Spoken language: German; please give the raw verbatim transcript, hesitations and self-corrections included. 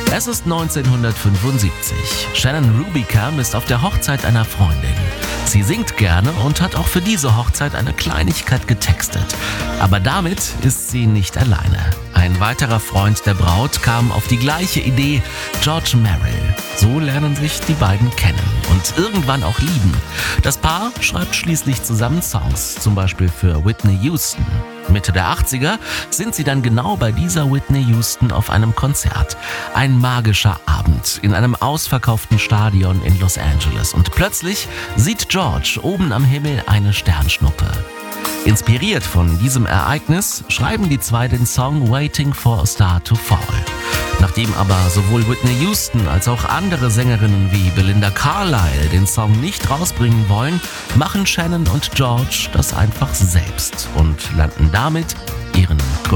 Es ist neunzehnhundertfünfundsiebzig. Shannon Rubicam ist auf der Hochzeit einer Freundin. Sie singt gerne und hat auch für diese Hochzeit eine Kleinigkeit getextet. Aber damit ist sie nicht alleine. Ein weiterer Freund der Braut kam auf die gleiche Idee, George Merrill. So lernen sich die beiden kennen und irgendwann auch lieben. Das Paar schreibt schließlich zusammen Songs, zum Beispiel für Whitney Houston. Mitte der achtziger sind sie dann genau bei dieser Whitney Houston auf einem Konzert. Ein magischer Abend in einem ausverkauften Stadion in Los Angeles. Und plötzlich sieht George oben am Himmel eine Sternschnuppe. Inspiriert von diesem Ereignis schreiben die zwei den Song Waiting for a Star to Fall. Nachdem aber sowohl Whitney Houston als auch andere Sängerinnen wie Belinda Carlisle den Song nicht rausbringen wollen, machen Shannon und George das einfach selbst und landen damit ihren größten